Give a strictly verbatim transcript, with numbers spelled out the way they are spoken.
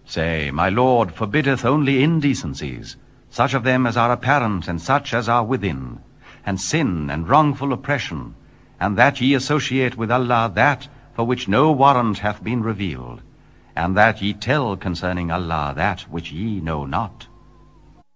Say, my Lord forbiddeth only indecencies, such of them as are apparent, and such as are within, and sin and wrongful oppression, and that ye associate with Allah that for which no warrant hath been revealed, and that ye tell concerning Allah that which ye know not.